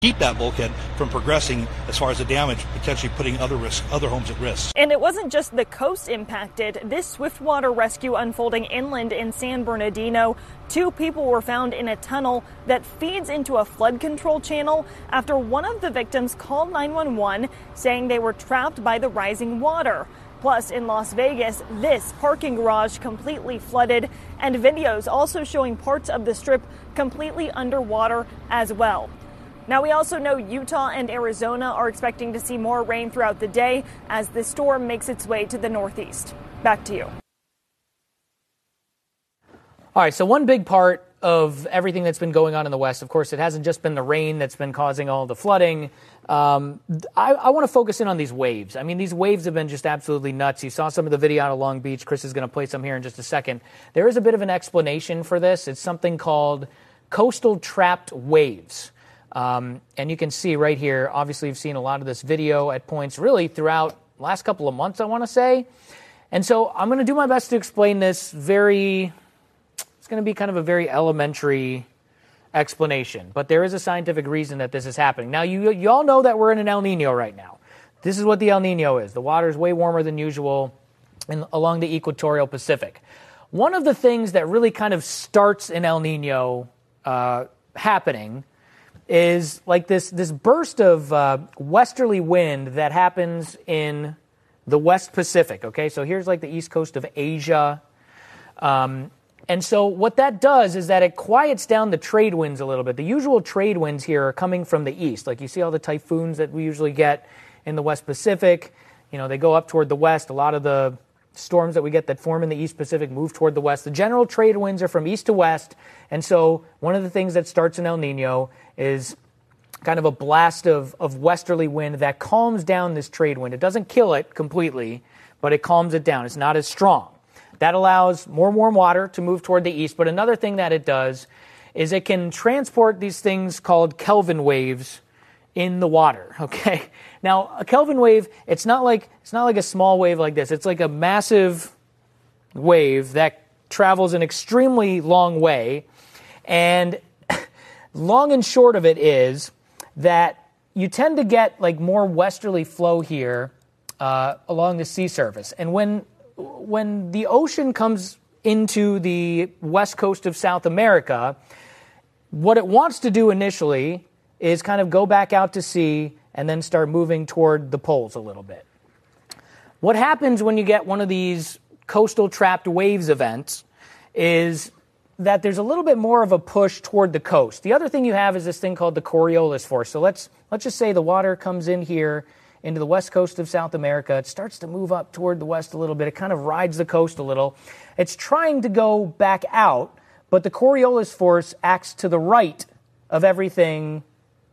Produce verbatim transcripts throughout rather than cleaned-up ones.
keep that bulkhead from progressing as far as the damage, potentially putting other risk, other homes at risk. And it wasn't just the coast impacted. This swiftwater rescue unfolding inland in San Bernardino. Two people were found in a tunnel that feeds into a flood control channel after one of the victims called nine one one saying they were trapped by the rising water. Plus, in Las Vegas, this parking garage completely flooded, and videos also showing parts of the strip completely underwater as well. Now, we also know Utah and Arizona are expecting to see more rain throughout the day as the storm makes its way to the northeast. Back to you. All right, so one big part of everything that's been going on in the West, of course, it hasn't just been the rain that's been causing all the flooding. Um, I, I want to focus in on these waves. I mean, these waves have been just absolutely nuts. You saw some of the video out of Long Beach. Chris is going to play some here in just a second. There is a bit of an explanation for this. It's something called coastal trapped waves. Um, and you can see right here, obviously you've seen a lot of this video at points really throughout the last couple of months, I want to say. And so I'm going to do my best to explain this very, it's going to be kind of a very elementary explanation. But there is a scientific reason that this is happening. Now, you, you all know that we're in an El Nino right now. This is what the El Nino is. The water is way warmer than usual in, along the equatorial Pacific. One of the things that really kind of starts an El Nino uh, happening is like this this burst of uh, westerly wind that happens in the West Pacific, okay? So here's like the east coast of Asia. Um, and so what that does is that it quiets down the trade winds a little bit. The usual trade winds here are coming from the east. Like you see all the typhoons that we usually get in the West Pacific. You know, they go up toward the west. A lot of the storms that we get that form in the East Pacific move toward the west. The general trade winds are from east to west. And so one of the things that starts in El Nino is kind of a blast of, of westerly wind that calms down this trade wind. It doesn't kill it completely, but it calms it down. It's not as strong. That allows more warm water to move toward the east. But another thing that it does is it can transport these things called Kelvin waves in the water, okay? Now, a Kelvin wave, it's not like it's not like a small wave like this. It's like a massive wave that travels an extremely long way. And long and short of it is that you tend to get like more westerly flow here uh, along the sea surface. And when when the ocean comes into the west coast of South America, what it wants to do initially is kind of go back out to sea and then start moving toward the poles a little bit. What happens when you get one of these coastal trapped waves events is that there's a little bit more of a push toward the coast. The other thing you have is this thing called the Coriolis force. So let's let's just say the water comes in here into the west coast of South America. It starts to move up toward the west a little bit. It kind of rides the coast a little. It's trying to go back out, but the Coriolis force acts to the right of everything,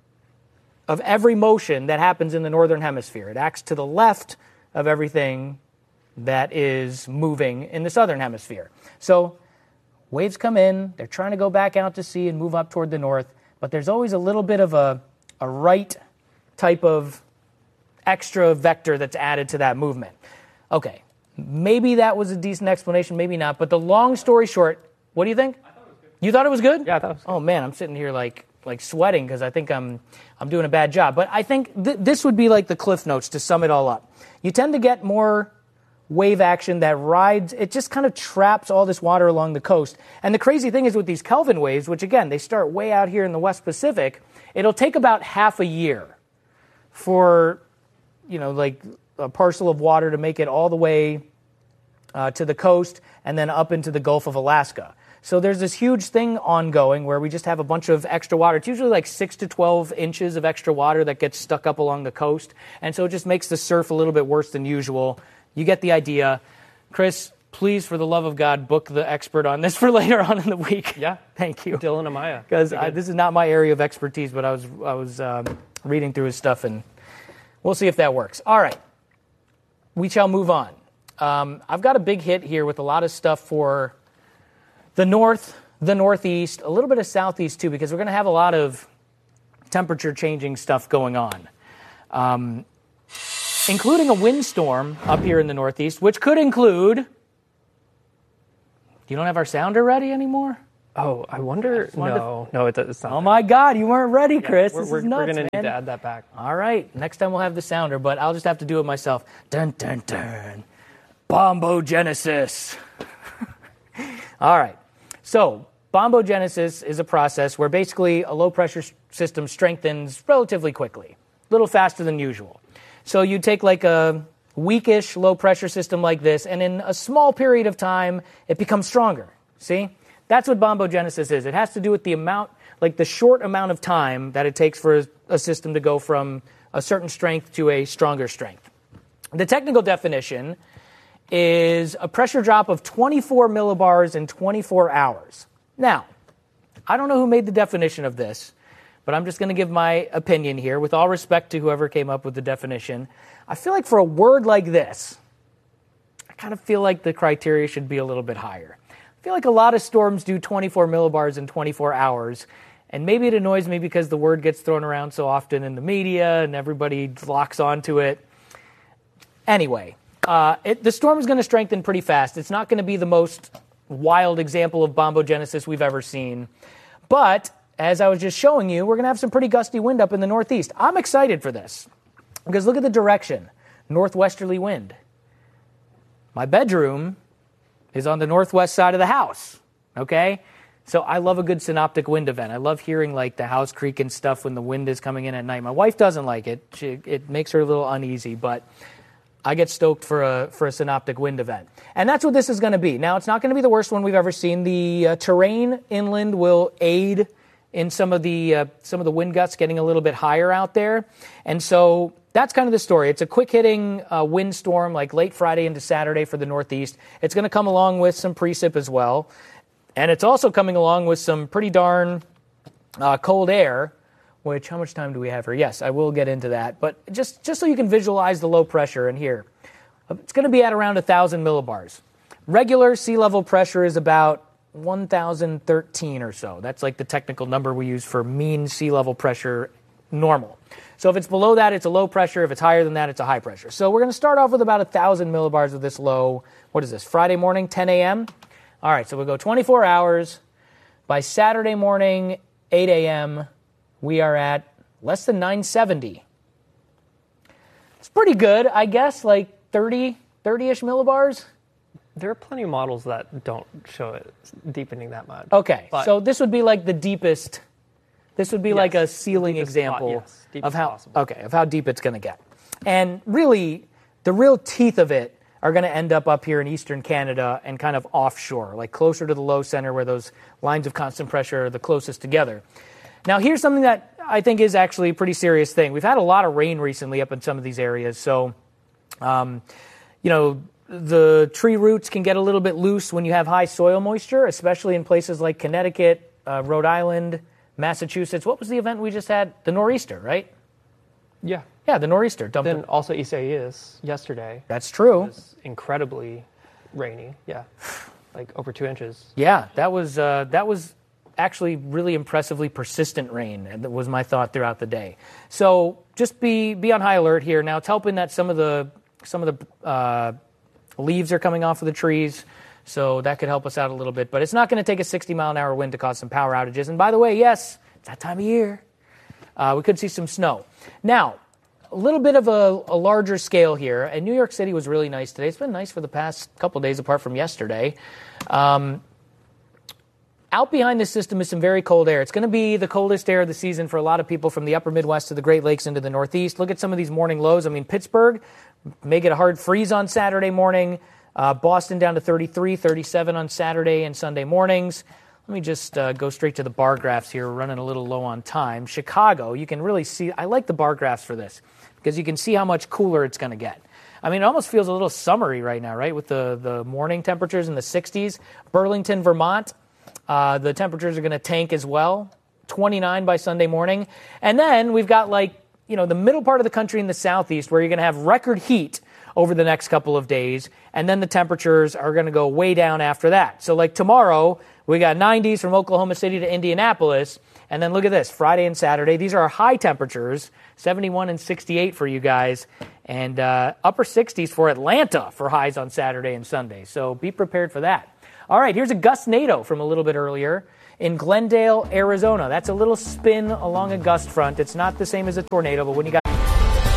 of every motion that happens in the northern hemisphere. It acts to the left of everything that is moving in the southern hemisphere. So waves come in, they're trying to go back out to sea and move up toward the north, but there's always a little bit of a, a right type of extra vector that's added to that movement. Okay, maybe that was a decent explanation, maybe not, but the long story short, what do you think? I thought it was good. You thought it was good? Yeah, I thought it was good. Oh man, I'm sitting here like like sweating because I think I'm I'm doing a bad job. But I think th- this would be like the cliff notes to sum it all up. You tend to get more wave action that rides, it just kind of traps all this water along the coast. And the crazy thing is with these Kelvin waves, which again, they start way out here in the West Pacific, it'll take about half a year for, you know, like a parcel of water to make it all the way uh, to the coast and then up into the Gulf of Alaska. So there's this huge thing ongoing where we just have a bunch of extra water. It's usually like six to twelve inches of extra water that gets stuck up along the coast. And so it just makes the surf a little bit worse than usual. You get the idea. Chris, please, for the love of God, book the expert on this for later on in the week. Yeah. Thank you. Dylan Amaya. Because this is not my area of expertise, but I was I was um, reading through his stuff, and we'll see if that works. All right. We shall move on. Um, I've got a big hit here with a lot of stuff for the north, the northeast, a little bit of southeast too, because we're going to have a lot of temperature changing stuff going on. Um, including a windstorm up here in the northeast, which could include... You don't have our sounder ready anymore? Oh, I wonder. No, no, it, it's not. Oh my God, you weren't ready, Chris. Yeah, we're this we're, is nuts, we're going to man. need to add that back. All right, next time we'll have the sounder, but I'll just have to do it myself. Dun dun dun. Bombogenesis. All right, so bombogenesis is a process where basically a low pressure system strengthens relatively quickly, a little faster than usual. So you take like a weakish low pressure system like this, and in a small period of time, it becomes stronger. See? That's what bombogenesis is. It has to do with the amount, like the short amount of time that it takes for a, a system to go from a certain strength to a stronger strength. The technical definition is a pressure drop of twenty-four millibars in twenty-four hours. Now, I don't know who made the definition of this, but I'm just going to give my opinion here. With all respect to whoever came up with the definition, I feel like for a word like this, I kind of feel like the criteria should be a little bit higher. I feel like a lot of storms do twenty-four millibars in twenty-four hours, and maybe it annoys me because the word gets thrown around so often in the media and everybody locks onto it. Anyway, uh, it, the storm is going to strengthen pretty fast. It's not going to be the most wild example of bombogenesis we've ever seen, but as I was just showing you, we're going to have some pretty gusty wind up in the northeast. I'm excited for this because look at the direction, northwesterly wind. My bedroom is on the northwest side of the house, okay? So I love a good synoptic wind event. I love hearing like the house creak and stuff when the wind is coming in at night. My wife doesn't like it. She, it makes her a little uneasy, but I get stoked for a for a synoptic wind event. And that's what this is going to be. Now, it's not going to be the worst one we've ever seen. The uh, terrain inland will aid in some of the uh, some of the wind gusts getting a little bit higher out there. And so that's kind of the story. It's a quick-hitting uh, windstorm, like late Friday into Saturday for the Northeast. It's going to come along with some precip as well. And it's also coming along with some pretty darn uh, cold air, which, how much time do we have here? Yes, I will get into that. But just, just so you can visualize the low pressure in here, it's going to be at around one thousand millibars. Regular sea level pressure is about one thousand thirteen or so. That's like the technical number we use for mean sea level pressure normal. So if it's below that, it's a low pressure. If it's higher than that, it's a high pressure. So we're going to start off with about one thousand millibars of this low. What is this, Friday morning, ten a.m.? All right, so we'll go twenty-four hours. By Saturday morning, eight a.m., we are at less than nine seventy. It's pretty good, I guess, like thirty, thirty-ish millibars. There are plenty of models that don't show it deepening that much. Okay, but so this would be like the deepest. This would be yes, like a ceiling example spot, yes, deepest of how possible. okay of how deep it's going to get. And really, the real teeth of it are going to end up up here in eastern Canada and kind of offshore, like closer to the low center where those lines of constant pressure are the closest together. Now, here's something that I think is actually a pretty serious thing. We've had a lot of rain recently up in some of these areas, so um, you know. The tree roots can get a little bit loose when you have high soil moisture, especially in places like Connecticut, uh, Rhode Island, Massachusetts. What was the event we just had? The nor'easter, right? Yeah. Yeah, the nor'easter. Dumped Then it. also Isaias yesterday. That's true. It was incredibly rainy. Yeah. Like over two inches. Yeah, that was uh, that was actually really impressively persistent rain. That was my thought throughout the day. So just be be on high alert here. Now, it's helping that some of the some of the uh, leaves are coming off of the trees, so that could help us out a little bit. But it's not going to take a sixty mile an hour wind to cause some power outages. And by the way, yes, it's that time of year. Uh, we could see some snow. Now, a little bit of a, a larger scale here. And New York City was really nice today. It's been nice for the past couple days apart from yesterday. Um, out behind this system is some very cold air. It's going to be the coldest air of the season for a lot of people from the upper Midwest to the Great Lakes into the Northeast. Look at some of these morning lows. I mean, Pittsburgh may get a hard freeze on Saturday morning. Uh, Boston down to thirty-three, thirty-seven on Saturday and Sunday mornings. Let me just uh, go straight to the bar graphs here. We're running a little low on time. Chicago, you can really see, I like the bar graphs for this because you can see how much cooler it's going to get. I mean, it almost feels a little summery right now, right, with the, the morning temperatures in the sixties. Burlington, Vermont, uh, the temperatures are going to tank as well, twenty-nine by Sunday morning. And then we've got, like, you know, the middle part of the country in the southeast where you're going to have record heat over the next couple of days, and then the temperatures are going to go way down after that. So, like tomorrow, we got nineties from Oklahoma City to Indianapolis, and then look at this, Friday and Saturday. These are our high temperatures, seventy-one and sixty-eight for you guys, and uh, upper sixties for Atlanta for highs on Saturday and Sunday. So be prepared for that. All right, here's a gustnado from a little bit earlier. in Glendale, Arizona. That's a little spin along a gust front. It's not the same as a tornado, but when you got